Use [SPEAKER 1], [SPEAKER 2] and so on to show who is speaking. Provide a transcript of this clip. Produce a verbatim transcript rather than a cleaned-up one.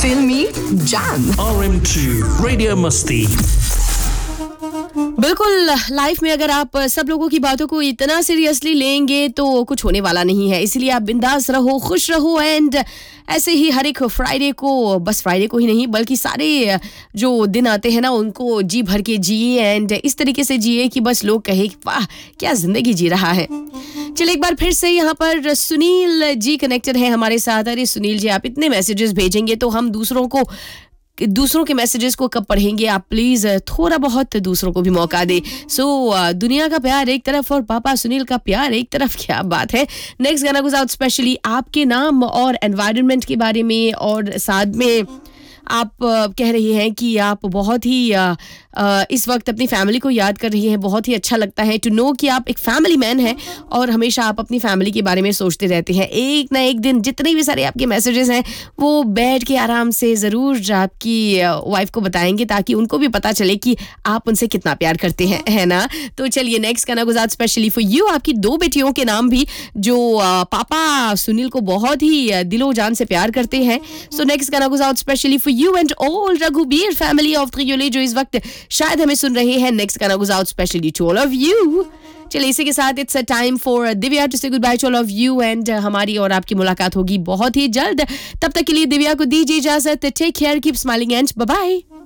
[SPEAKER 1] फिल्मी jam
[SPEAKER 2] R M to radio मस्ती।
[SPEAKER 3] बिल्कुल, लाइफ में अगर आप सब लोगों की बातों को इतना सीरियसली लेंगे तो कुछ होने वाला नहीं है। इसलिए आप बिंदास रहो, खुश रहो एंड ऐसे ही हर एक फ्राइडे को, बस फ्राइडे को ही नहीं बल्कि सारे जो दिन आते हैं ना उनको जी भर के जिए एंड इस तरीके से जिए कि बस लोग कहे वाह क्या जिंदगी जी रहा है। चलिए एक बार फिर से यहाँ पर सुनील जी कनेक्टेड है हमारे साथ। अरे सुनील जी, आप इतने मैसेजेस भेजेंगे तो हम दूसरों को दूसरों के मैसेजेस को कब पढ़ेंगे। आप प्लीज थोड़ा बहुत दूसरों को भी मौका दे। सो so, दुनिया का प्यार एक तरफ और पापा सुनील का प्यार एक तरफ, क्या बात है। नेक्स्ट गाना गोज़ आउट स्पेशली आपके नाम और एनवायरनमेंट के बारे में, और साथ में आप कह रही हैं कि आप बहुत ही आ, आ, इस वक्त अपनी फैमिली को याद कर रही हैं। बहुत ही अच्छा लगता है टू नो कि आप एक फैमिली मैन हैं और हमेशा आप अपनी फैमिली के बारे में सोचते रहते हैं। एक ना एक दिन जितने भी सारे आपके मैसेजेस हैं वो बैठ के आराम से ज़रूर आपकी वाइफ को बताएंगे ताकि उनको भी पता चले कि आप उनसे कितना प्यार करते हैं, है ना। तो चलिए नेक्स्ट गाना goes out specially for you, आपकी दो बेटियों के नाम भी जो आ, पापा सुनील को बहुत ही दिलो जान से प्यार करते हैं। सो नेक्स्ट गाना goes out specially for you and all Raghubir family of त्रियोले जो इस वक्त शायद हमें सुन रहे हैं। नेक्स्ट गाना goes out specially to all of you. चलिए इसी के साथ it's a time for Divya to से good by two all of you and हमारी और आपकी मुलाकात होगी बहुत ही जल्द। तब तक के लिए दिव्या को दीजिए इजाजत। Take care, keep smiling and bye bye.